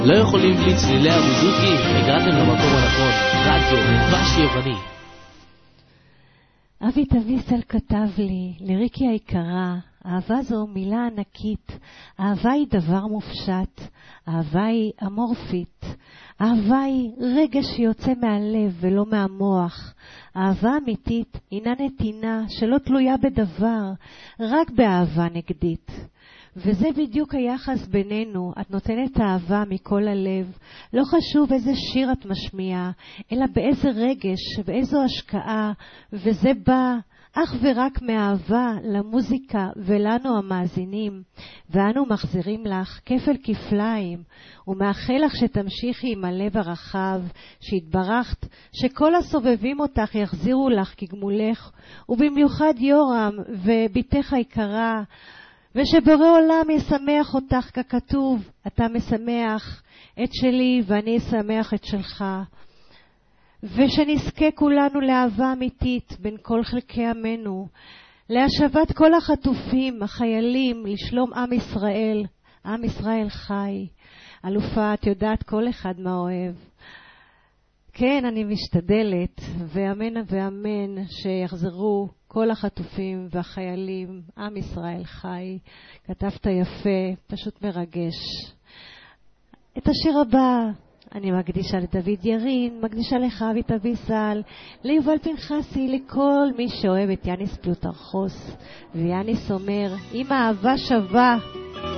לא יכולים בלי צלילי הבוזוקי, הגעתם למקום הנכון, רדיו דבש יווני. אבי תביסל כתב לי, לריקי היקרה, אהבה זו מילה ענקית, אהבה היא דבר מופשט, אהבה היא אמורפית, אהבה היא רגע שיוצא מהלב ולא מהמוח, אהבה אמיתית הינה נתינה שלא תלויה בדבר, רק באהבה נגדית. וזה בדיוק היחס בינינו, את נותנת אהבה מכל הלב, לא חשוב איזה שיר את משמיעה, אלא באיזה רגש ואיזו השקעה, וזה בא אך ורק מאהבה למוזיקה ולנו המאזינים, ואנו מחזירים לך כפל כפליים, ומאחל לך שתמשיכי עם הלב הרחב, שהתברכת, שכל הסובבים אותך יחזירו לך כגמולך, ובמיוחד יורם וביתך היקרה, ושבורא עולם ישמח אותך ככתוב, אתה משמח את שלי ואני אשמח את שלך. ושנזכה כולנו לאהבה אמיתית בין כל חלקי עמנו, להשבת כל החטופים, החיילים, לשלום עם ישראל. עם ישראל חי. אלופה, את יודעת כל אחד מה אוהב. כן, אני משתדלת, ואמן ואמן שיחזרו כל החטופים והחיילים. עם ישראל חי. כתבת יפה, פשוט מרגש. את השיר הבא אני מקדישה לדוד ירין, מקדישה לך אבי תביסל, ליובל פנחסי, לכל מי שאוהב את יאניס פלוטרכוס ויאניס אומר, עם אהבה שווה.